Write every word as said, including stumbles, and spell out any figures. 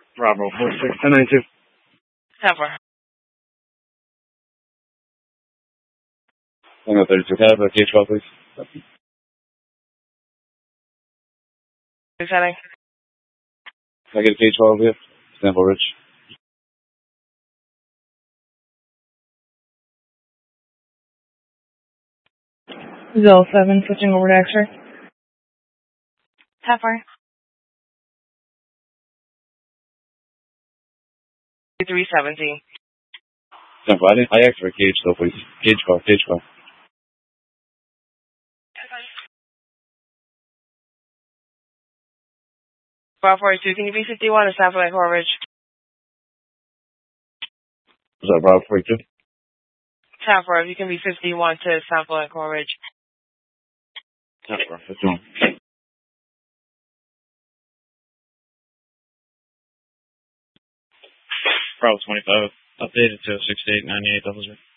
Bravo, four six, ten nine two. ten four. Tango thirty-two, can I have a K twelve, please? Who's heading? Can I get a K twelve here? Sample Rich. Zell seven, switching over to X-ray. ten four. three seventeen. Sample, I, didn't, I asked for a cage though, please. Cage call, cage call. Bravo forty-two, can you be fifty-one to Sample Lake Ridge? Was that Bravo forty-two? ten four, if you can be fifty-one to Sample Lake Ridge. ten four, fifty-one. Bravo twenty-five, updated to six eight nine eight double zero.